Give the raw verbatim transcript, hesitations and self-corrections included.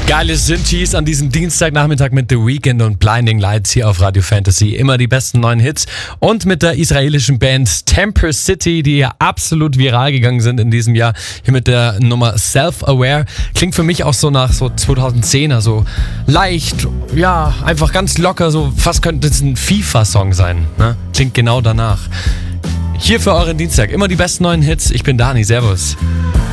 Geile Synthes an diesem Dienstagnachmittag mit The Weeknd und Blinding Lights hier auf Radio Fantasy. Immer die besten neuen Hits. Und mit der israelischen Band Temper City, die ja absolut viral gegangen sind in diesem Jahr. Hier mit der Nummer Self-Aware. Klingt für mich auch so nach so zweitausendzehner, so leicht, ja, einfach ganz locker, so fast könnte es ein FIFA-Song sein. Ne? Klingt genau danach. Hier für euren Dienstag immer die besten neuen Hits. Ich bin Dani, servus.